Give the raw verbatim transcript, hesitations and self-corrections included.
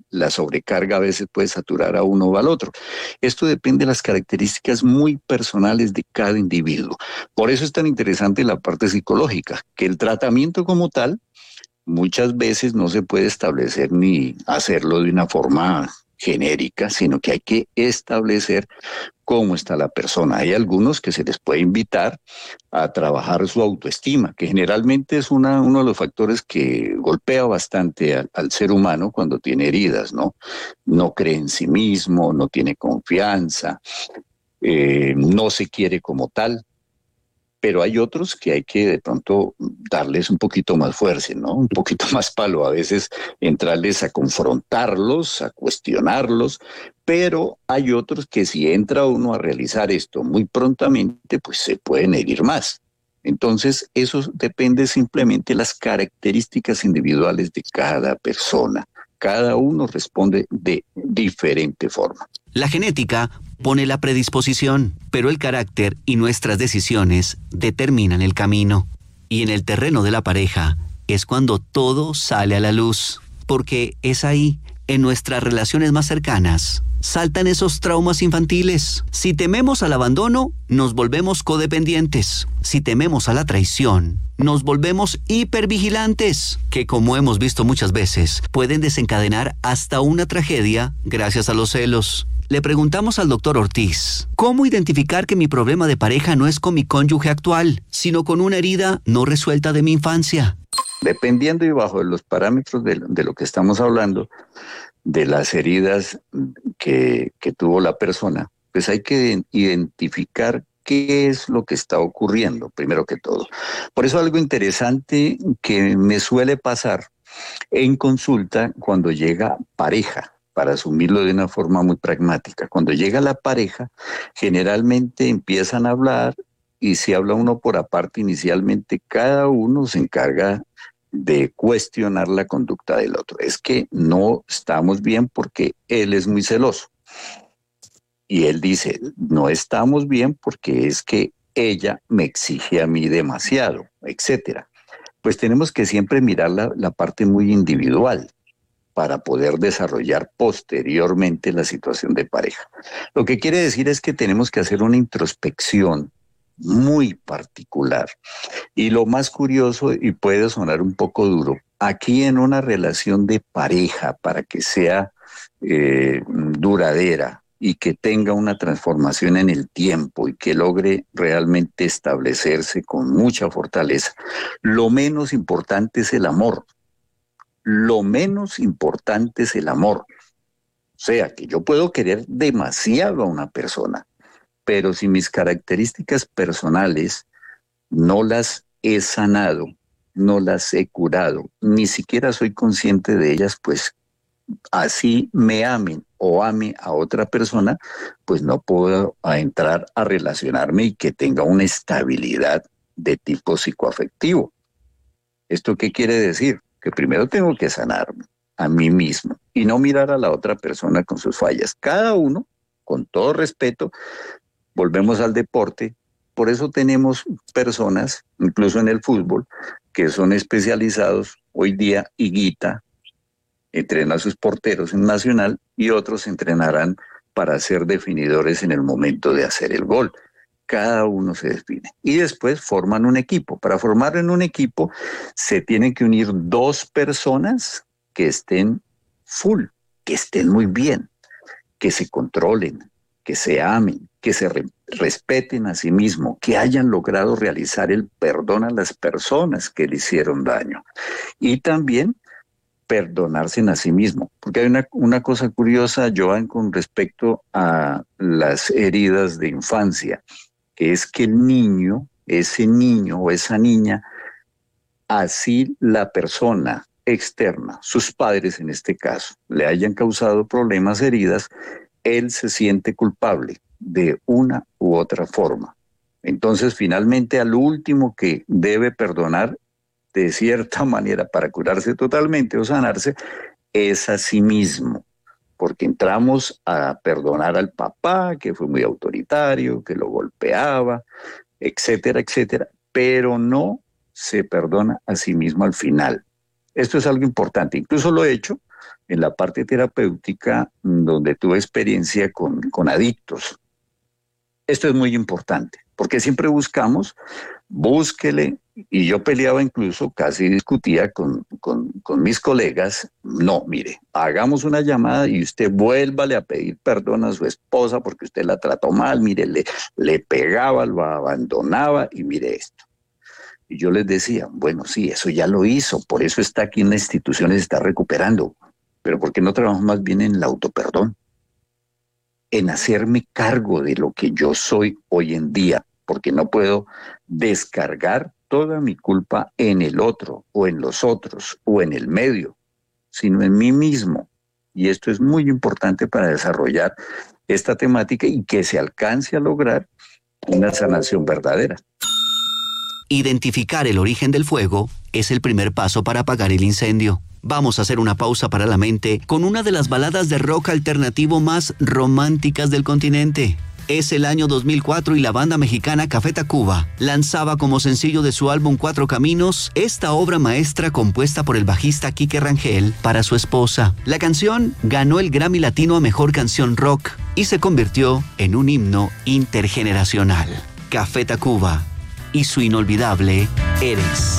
la sobrecarga a veces puede saturar a uno o al otro. Esto depende de las características muy personales de cada individuo. Por eso es tan interesante la parte psicológica, que el tratamiento como tal muchas veces no se puede establecer ni hacerlo de una forma genérica, sino que hay que establecer cómo está la persona. Hay algunos que se les puede invitar a trabajar su autoestima, que generalmente es una, uno de los factores que golpea bastante al, al ser humano cuando tiene heridas, ¿no? No cree en sí mismo, no tiene confianza, eh, no se quiere como tal. Pero hay otros que hay que de pronto darles un poquito más fuerza, ¿no? Un poquito más palo, a veces entrarles a confrontarlos, a cuestionarlos, pero hay otros que si entra uno a realizar esto muy prontamente, pues se pueden herir más. Entonces, eso depende simplemente de las características individuales de cada persona. Cada uno responde de diferente forma. La genética pone la predisposición, pero el carácter y nuestras decisiones determinan el camino. Y en el terreno de la pareja es cuando todo sale a la luz, porque es ahí, en nuestras relaciones más cercanas, saltan esos traumas infantiles. Si tememos al abandono, nos volvemos codependientes. Si tememos a la traición, nos volvemos hipervigilantes, que como hemos visto muchas veces, pueden desencadenar hasta una tragedia gracias a los celos. Le preguntamos al doctor Ortiz, ¿cómo identificar que mi problema de pareja no es con mi cónyuge actual, sino con una herida no resuelta de mi infancia? Dependiendo y bajo los parámetros de, de lo que estamos hablando, de las heridas que, que tuvo la persona, pues hay que identificar qué es lo que está ocurriendo, primero que todo. Por eso algo interesante que me suele pasar en consulta cuando llega pareja, para asumirlo de una forma muy pragmática. Cuando llega la pareja, generalmente empiezan a hablar y si habla uno por aparte inicialmente, cada uno se encarga de cuestionar la conducta del otro. Es que no estamos bien porque él es muy celoso. Y él dice, no estamos bien porque es que ella me exige a mí demasiado, etcétera. Pues tenemos que siempre mirar la, la parte muy individual para poder desarrollar posteriormente la situación de pareja. Lo que quiere decir es que tenemos que hacer una introspección muy particular. Y lo más curioso, y puede sonar un poco duro, aquí en una relación de pareja, para que sea eh, duradera y que tenga una transformación en el tiempo y que logre realmente establecerse con mucha fortaleza, lo menos importante es el amor. Lo menos importante es el amor. O sea, que yo puedo querer demasiado a una persona, pero si mis características personales no las he sanado, no las he curado, ni siquiera soy consciente de ellas, pues así me amen o ame a otra persona, pues no puedo entrar a relacionarme y que tenga una estabilidad de tipo psicoafectivo. ¿Esto qué quiere decir? Que primero tengo que sanarme a mí mismo y no mirar a la otra persona con sus fallas. Cada uno, con todo respeto, volvemos al deporte. Por eso tenemos personas, incluso en el fútbol, que son especializados hoy día. Higuita entrena a sus porteros en Nacional y otros entrenarán para ser definidores en el momento de hacer el gol. Cada uno se define. Y después forman un equipo. Para formar en un equipo se tienen que unir dos personas que estén full, que estén muy bien, que se controlen, que se amen, que se re- respeten a sí mismos, que hayan logrado realizar el perdón a las personas que le hicieron daño. Y también perdonarse a sí mismo. Porque hay una, una cosa curiosa, Joan, con respecto a las heridas de infancia, que es que el niño, ese niño o esa niña, así la persona externa, sus padres en este caso, le hayan causado problemas, heridas, él se siente culpable de una u otra forma. Entonces, finalmente, al último que debe perdonar, de cierta manera, para curarse totalmente o sanarse, es a sí mismo. Porque entramos a perdonar al papá, que fue muy autoritario, que lo golpeaba, etcétera, etcétera, pero no se perdona a sí mismo al final. Esto es algo importante, incluso lo he hecho en la parte terapéutica donde tuve experiencia con, con adictos. Esto es muy importante, porque siempre buscamos, búsquele, y yo peleaba incluso, casi discutía con, con, con mis colegas, no, mire, hagamos una llamada y usted vuélvale a pedir perdón a su esposa porque usted la trató mal, mire, le, le pegaba, lo abandonaba y mire esto. Y yo les decía, bueno, sí, eso ya lo hizo, por eso está aquí en la institución y se está recuperando, pero ¿por qué no trabajamos más bien en el autoperdón? En hacerme cargo de lo que yo soy hoy en día, porque no puedo descargar toda mi culpa en el otro, o en los otros, o en el medio, sino en mí mismo. Y esto es muy importante para desarrollar esta temática y que se alcance a lograr una sanación verdadera. Identificar el origen del fuego es el primer paso para apagar el incendio. Vamos a hacer una pausa para la mente con una de las baladas de rock alternativo más románticas del continente. Es el año dos mil cuatro y la banda mexicana Café Tacuba lanzaba como sencillo de su álbum Cuatro Caminos esta obra maestra compuesta por el bajista Quique Rangel para su esposa. La canción ganó el Grammy Latino a Mejor Canción Rock y se convirtió en un himno intergeneracional. Café Tacuba y su inolvidable Eres.